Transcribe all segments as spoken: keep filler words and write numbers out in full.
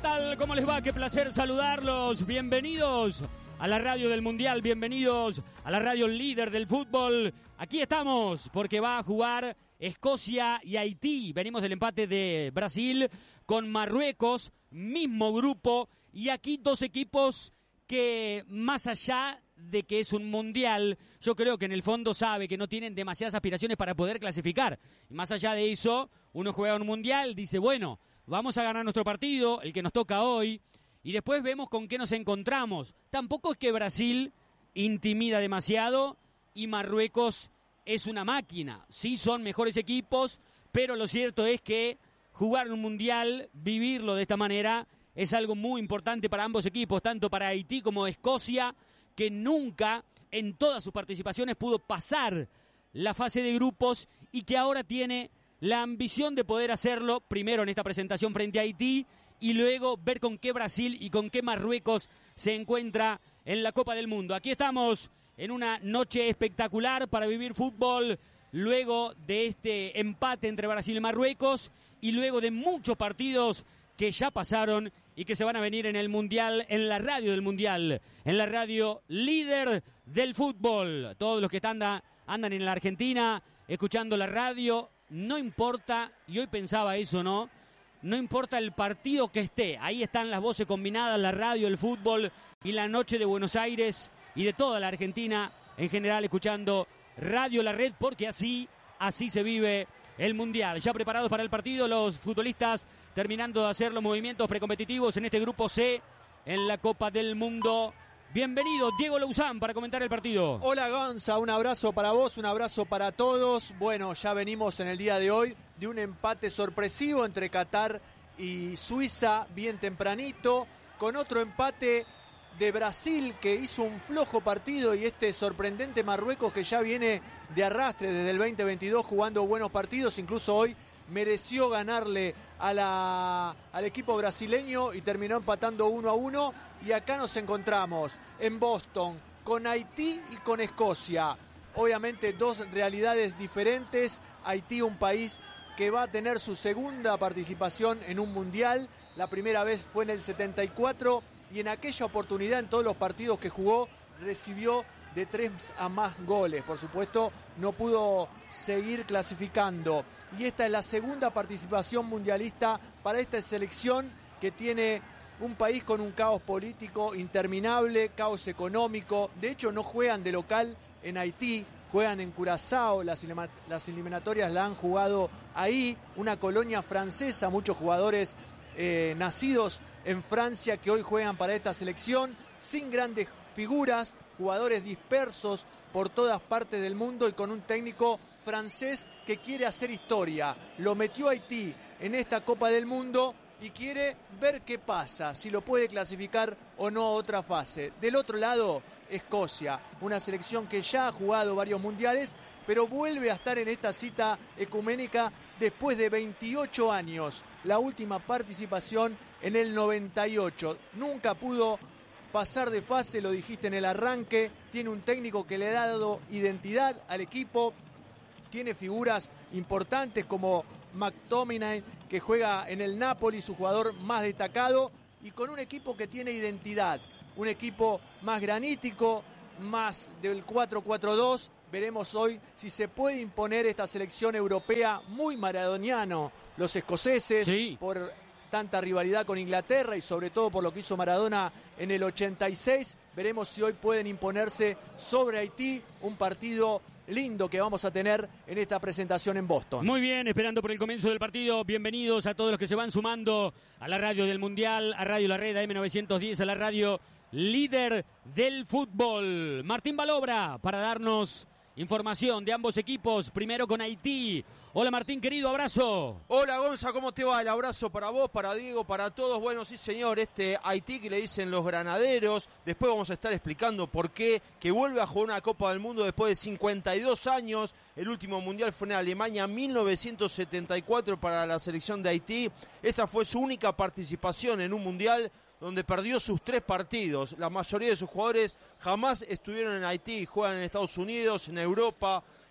tal? ¿Cómo les va? Qué placer saludarlos. Bienvenidos a la radio del Mundial, bienvenidos a la radio líder del fútbol. Aquí estamos porque va a jugar Escocia y Haití. Venimos del empate de Brasil con Marruecos, mismo grupo. Y aquí dos equipos que, más allá de que es un mundial, yo creo que en el fondo sabe que no tienen demasiadas aspiraciones para poder clasificar. Y más allá de eso, uno juega un mundial, dice, bueno, vamos a ganar nuestro partido, el que nos toca hoy, y después vemos con qué nos encontramos. Tampoco es que Brasil intimida demasiado y Marruecos es una máquina. Sí son mejores equipos, pero lo cierto es que jugar un mundial, vivirlo de esta manera, es algo muy importante para ambos equipos, tanto para Haití como Escocia, que nunca en todas sus participaciones pudo pasar la fase de grupos y que ahora tiene la ambición de poder hacerlo, primero en esta presentación frente a Haití y luego ver con qué Brasil y con qué Marruecos se encuentra en la Copa del Mundo. Aquí estamos en una noche espectacular para vivir fútbol luego de este empate entre Brasil y Marruecos y luego de muchos partidos que ya pasaron y que se van a venir en el Mundial, en la radio del Mundial, en la radio líder del fútbol. Todos los que están, andan en la Argentina escuchando la radio, no importa, y hoy pensaba eso, ¿no? No importa el partido que esté, ahí están las voces combinadas, la radio, el fútbol y la noche de Buenos Aires y de toda la Argentina en general escuchando Radio La Red, porque así, así se vive el Mundial. Ya preparados para el partido, los futbolistas terminando de hacer los movimientos precompetitivos en este grupo C en la Copa del Mundo. Bienvenido Diego Louzán para comentar el partido. Hola Gonza, un abrazo para vos, un abrazo para todos. Bueno, ya venimos en el día de hoy de un empate sorpresivo entre Qatar y Suiza bien tempranito, con otro empate de Brasil que hizo un flojo partido y este sorprendente Marruecos que ya viene de arrastre desde el veinte veintidós jugando buenos partidos, incluso hoy mereció ganarle a la, al equipo brasileño y terminó empatando uno a uno. Y acá nos encontramos en Boston con Haití y con Escocia. Obviamente dos realidades diferentes. Haití, un país que va a tener su segunda participación en un mundial. La primera vez fue en el setenta y cuatro y en aquella oportunidad, en todos los partidos que jugó, recibió de tres a más goles. Por supuesto, no pudo seguir clasificando. Y esta es la segunda participación mundialista para esta selección que tiene un país con un caos político interminable, caos económico. De hecho, no juegan de local en Haití, juegan en Curazao. Las, las eliminatorias la han jugado ahí, una colonia francesa, muchos jugadores eh, nacidos en Francia que hoy juegan para esta selección, sin grandes figuras, jugadores dispersos por todas partes del mundo y con un técnico francés que quiere hacer historia. Lo metió Haití en esta Copa del Mundo y quiere ver qué pasa, si lo puede clasificar o no a otra fase. Del otro lado, Escocia, una selección que ya ha jugado varios mundiales, pero vuelve a estar en esta cita ecuménica después de veintiocho años. La última participación en el noventa y ocho. Nunca pudo pasar de fase, lo dijiste en el arranque. Tiene un técnico que le ha dado identidad al equipo. Tiene figuras importantes como McTominay, que juega en el Napoli, su jugador más destacado, y con un equipo que tiene identidad, un equipo más granítico, más del cuatro cuatro dos. Veremos hoy si se puede imponer esta selección europea muy maradoniano, los escoceses, sí, por tanta rivalidad con Inglaterra y sobre todo por lo que hizo Maradona en el ochenta y seis. Veremos si hoy pueden imponerse sobre Haití, un partido lindo que vamos a tener en esta presentación en Boston. Muy bien, esperando por el comienzo del partido. Bienvenidos a todos los que se van sumando a la radio del Mundial, a Radio La Red, a eme novecientos diez, a la radio líder del fútbol. Martín Balobra para darnos información de ambos equipos, primero con Haití. Hola Martín, querido, abrazo. Hola Gonza, ¿cómo te va? El abrazo para vos, para Diego, para todos. Bueno, sí señor, este Haití que le dicen los granaderos. Después vamos a estar explicando por qué, que vuelve a jugar una Copa del Mundo después de cincuenta y dos años. El último mundial fue en Alemania, mil novecientos setenta y cuatro para la selección de Haití. Esa fue su única participación en un mundial, donde perdió sus tres partidos. La mayoría de sus jugadores jamás estuvieron en Haití, juegan en Estados Unidos, en Europa,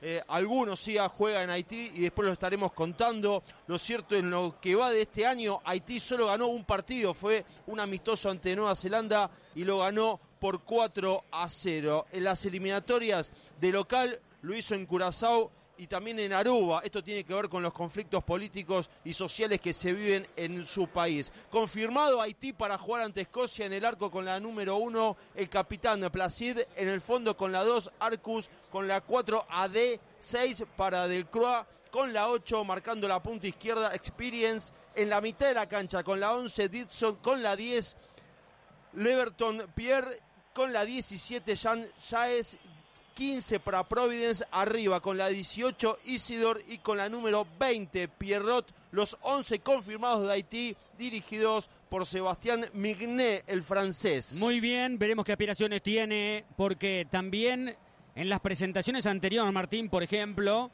Eh, algunos sí juegan en Haití y después lo estaremos contando. Lo cierto, en lo que va de este año, Haití solo ganó un partido, fue un amistoso ante Nueva Zelanda y lo ganó por cuatro a cero. En las eliminatorias de local lo hizo en Curazao y también en Aruba. Esto tiene que ver con los conflictos políticos y sociales que se viven en su país. Confirmado Haití para jugar ante Escocia, en el arco con la número uno, el capitán Placid, en el fondo con la dos, Arcus, con la cuatro, A D, seis para Delcroix, con la ocho, marcando la punta izquierda, Experience, en la mitad de la cancha con la once, Dixon, con la diez, Leverton Pierre, con la diecisiete, Jean Jaez, quince para Providence, arriba con la dieciocho Isidor y con la número veinte Pierrot, los once confirmados de Haití, dirigidos por Sebastián Mignet, el francés. Muy bien, veremos qué aspiraciones tiene, porque también en las presentaciones anteriores, Martín, por ejemplo,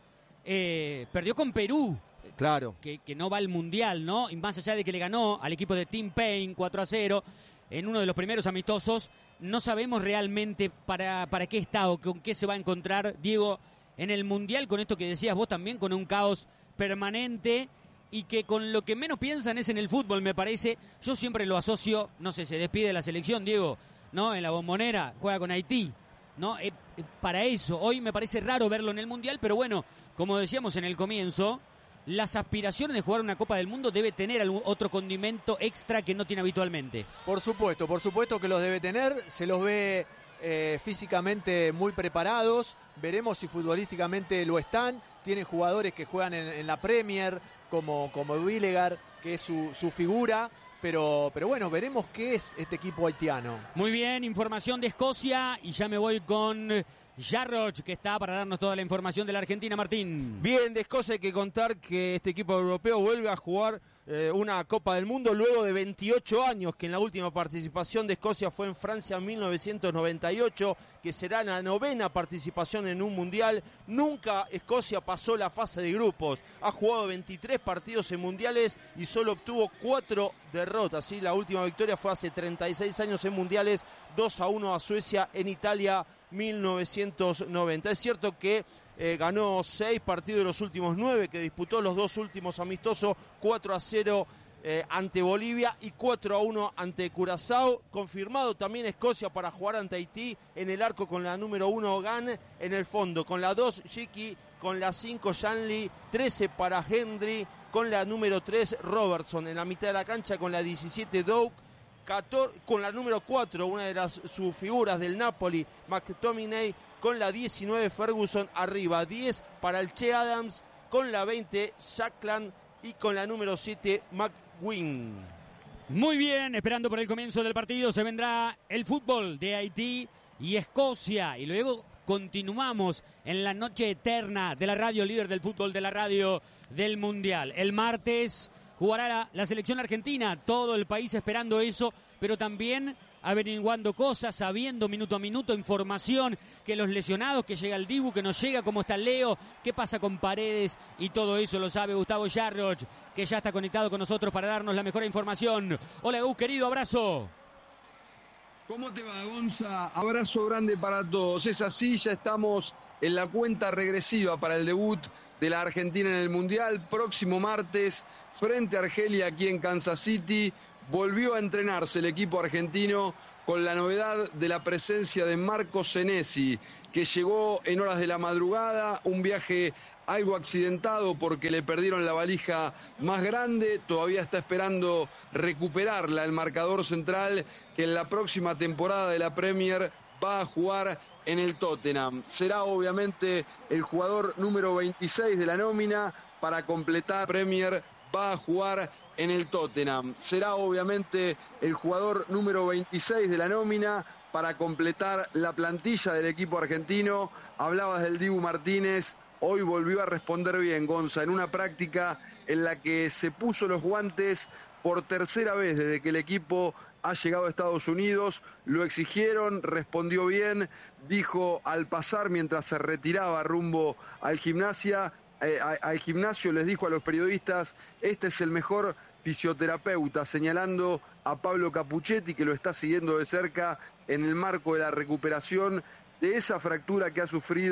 eh, perdió con Perú. Claro. Que, que no va al Mundial, ¿no? Y más allá de que le ganó al equipo de Tim Payne cuatro a cero en uno de los primeros amistosos, no sabemos realmente para, para qué está o con qué se va a encontrar, Diego, en el Mundial, con esto que decías vos también, con un caos permanente y que con lo que menos piensan es en el fútbol, me parece. Yo siempre lo asocio, no sé, se despide de la selección, Diego, ¿no? En la Bombonera, juega con Haití, ¿no? Eh, eh, para eso, hoy me parece raro verlo en el Mundial, pero bueno, como decíamos en el comienzo, las aspiraciones de jugar una Copa del Mundo debe tener algún otro condimento extra que no tiene habitualmente. Por supuesto, por supuesto que los debe tener, se los ve eh, físicamente muy preparados, veremos si futbolísticamente lo están, tienen jugadores que juegan en, en la Premier, como, como Vilegar, que es su, su figura, pero, pero bueno, veremos qué es este equipo haitiano. Muy bien, información de Escocia y ya me voy con Jarroch, que está para darnos toda la información de la Argentina, Martín. Bien, de Escocia hay que contar que este equipo europeo vuelve a jugar eh, una Copa del Mundo luego de veintiocho años, que en la última participación de Escocia fue en Francia en mil novecientos noventa y ocho, que será la novena participación en un mundial. Nunca Escocia pasó la fase de grupos, ha jugado veintitrés partidos en mundiales y solo obtuvo cuatro derrotas. ¿sí? La última victoria fue hace treinta y seis años en mundiales, dos a uno a Suecia en Italia, mil novecientos noventa. Es cierto que eh, ganó seis partidos de los últimos nueve que disputó, los dos últimos amistosos, cuatro a cero eh, ante Bolivia y cuatro a uno ante Curazao. Confirmado también Escocia para jugar ante Haití, en el arco con la número uno Gan, en el fondo con la dos Shiki, con la cinco Shanley, trece para Henry, con la número tres Robertson, en la mitad de la cancha con la diecisiete Doak, con la número cuatro, una de las sus figuras del Napoli, McTominay, con la diecinueve Ferguson, arriba diez para el Che Adams, con la veinte Jackland y con la número siete McGuinn. Muy bien, esperando por el comienzo del partido, se vendrá el fútbol de Haití y Escocia y luego continuamos en la noche eterna de la radio líder del fútbol, de la radio del Mundial. El martes jugará la, la selección argentina, todo el país esperando eso, pero también averiguando cosas, sabiendo minuto a minuto, información, que los lesionados, que llega el Dibu, que no llega, cómo está Leo, qué pasa con Paredes, y todo eso lo sabe Gustavo Jarroch, que ya está conectado con nosotros para darnos la mejor información. Hola Gus, querido, abrazo. ¿Cómo te va, Gonza? Abrazo grande para todos. Es así, ya estamos en la cuenta regresiva para el debut de la Argentina en el Mundial. Próximo martes, frente a Argelia, aquí en Kansas City. Volvió a entrenarse el equipo argentino con la novedad de la presencia de Marco Senesi, que llegó en horas de la madrugada, un viaje algo accidentado porque le perdieron la valija más grande, todavía está esperando recuperarla el marcador central, que en la próxima temporada de la Premier va a jugar en el Tottenham. Será obviamente el jugador número veintiséis de la nómina para completar Premier, va a jugar en el Tottenham. Será obviamente el jugador número veintiséis de la nómina para completar la plantilla del equipo argentino. Hablabas del Dibu Martínez, hoy volvió a responder bien, Gonza, en una práctica en la que se puso los guantes por tercera vez desde que el equipo ha llegado a Estados Unidos. Lo exigieron, respondió bien, dijo al pasar mientras se retiraba rumbo al gimnasia, eh, a, al gimnasio, les dijo a los periodistas: este es el mejor fisioterapeuta, señalando a Pablo Capuchetti, que lo está siguiendo de cerca en el marco de la recuperación de esa fractura que ha sufrido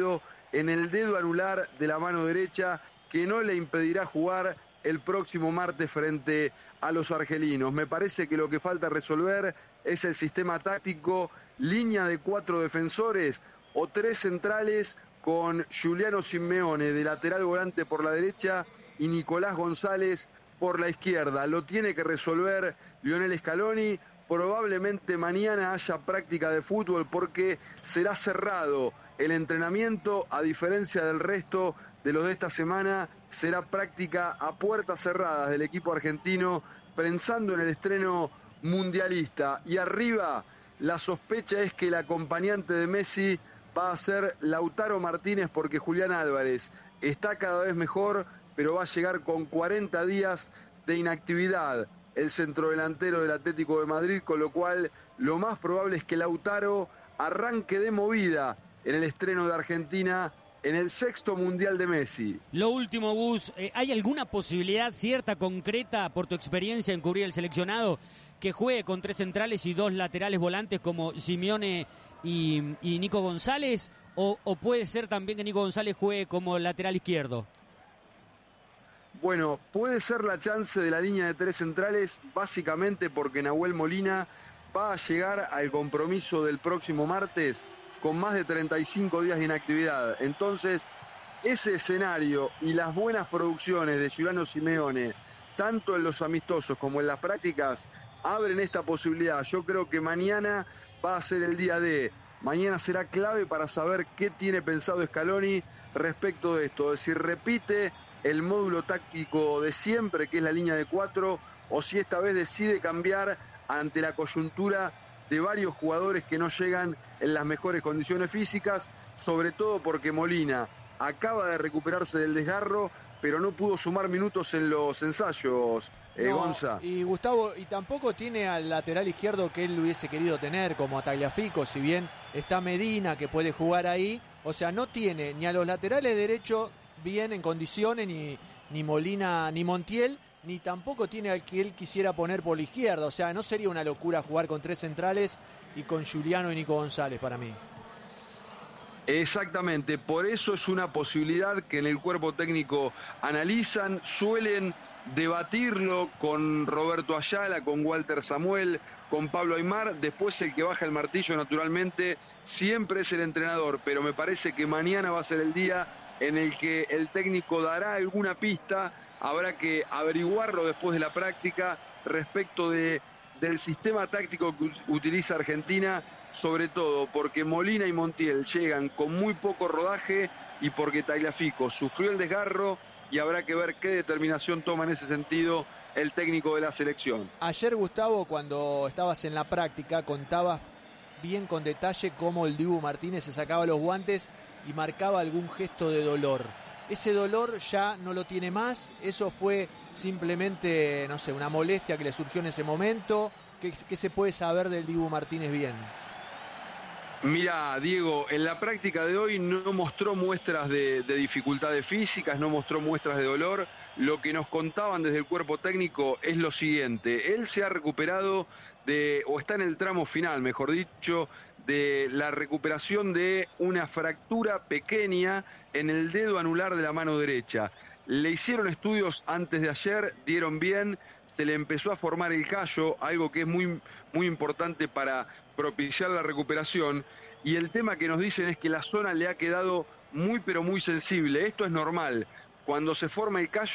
en el dedo anular de la mano derecha, que no le impedirá jugar el próximo martes frente a los argelinos. Me parece que lo que falta resolver es el sistema táctico, línea de cuatro defensores o tres centrales con Giuliano Simeone de lateral volante por la derecha y Nicolás González por la izquierda. Lo tiene que resolver Lionel Scaloni. Probablemente mañana haya práctica de fútbol porque será cerrado el entrenamiento, a diferencia del resto de los de esta semana, será práctica a puertas cerradas del equipo argentino, pensando en el estreno mundialista. Y arriba, la sospecha es que el acompañante de Messi va a ser Lautaro Martínez, porque Julián Álvarez está cada vez mejor, pero va a llegar con cuarenta días de inactividad el centrodelantero del Atlético de Madrid, con lo cual lo más probable es que Lautaro arranque de movida en el estreno de Argentina en el sexto Mundial de Messi. Lo último, Gus, eh, ¿hay alguna posibilidad cierta, concreta, por tu experiencia en cubrir el seleccionado, que juegue con tres centrales y dos laterales volantes como Simeone y, y Nico González? O, ¿O puede ser también que Nico González juegue como lateral izquierdo? Bueno, puede ser la chance de la línea de tres centrales, básicamente porque Nahuel Molina va a llegar al compromiso del próximo martes con más de treinta y cinco días de inactividad. Entonces, ese escenario y las buenas producciones de Giuliano Simeone, tanto en los amistosos como en las prácticas, abren esta posibilidad. Yo creo que mañana va a ser el día de... Mañana será clave para saber qué tiene pensado Scaloni respecto de esto, de si repite el módulo táctico de siempre, que es la línea de cuatro, o si esta vez decide cambiar ante la coyuntura de varios jugadores que no llegan en las mejores condiciones físicas, sobre todo porque Molina acaba de recuperarse del desgarro, pero no pudo sumar minutos en los ensayos, eh, no, Gonza. Y Gustavo, y tampoco tiene al lateral izquierdo que él hubiese querido tener, como a Tagliafico, si bien está Medina, que puede jugar ahí. O sea, no tiene ni a los laterales derechos bien en condiciones, ni, ni Molina, ni Montiel, ni tampoco tiene al que él quisiera poner por la izquierda. O sea, no sería una locura jugar con tres centrales y con Giuliano y Nico González para mí. Exactamente, por eso es una posibilidad que en el cuerpo técnico analizan, suelen debatirlo con Roberto Ayala, con Walter Samuel, con Pablo Aimar. Después el que baja el martillo naturalmente siempre es el entrenador, pero me parece que mañana va a ser el día en el que el técnico dará alguna pista. Habrá que averiguarlo después de la práctica respecto de, del sistema táctico que utiliza Argentina, sobre todo porque Molina y Montiel llegan con muy poco rodaje y porque Tagliafico sufrió el desgarro, y habrá que ver qué determinación toma en ese sentido el técnico de la selección. Ayer, Gustavo, cuando estabas en la práctica, contabas bien con detalle cómo el Dibu Martínez se sacaba los guantes y marcaba algún gesto de dolor. Ese dolor ya no lo tiene más. Eso fue simplemente, no sé, una molestia que le surgió en ese momento. ¿Qué, qué se puede saber del Dibu Martínez bien? Mira, Diego, en la práctica de hoy no mostró muestras de, de dificultades físicas, no mostró muestras de dolor. Lo que nos contaban desde el cuerpo técnico es lo siguiente: él se ha recuperado de, o está en el tramo final, mejor dicho, de la recuperación de una fractura pequeña en el dedo anular de la mano derecha. Le hicieron estudios antes de ayer, dieron bien, se le empezó a formar el callo, algo que es muy, muy importante para propiciar la recuperación, y el tema que nos dicen es que la zona le ha quedado muy pero muy sensible. Esto es normal. Cuando se forma el callo